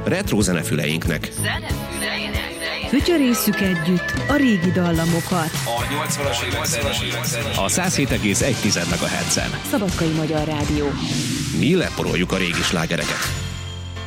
retro zenefüleinknek. Fütyörésszük együtt a régi dallamokat. A 80-as évek A 107,1 MHz-en. Szabadkai Magyar Rádió. Mi leporoljuk a régi slágereket.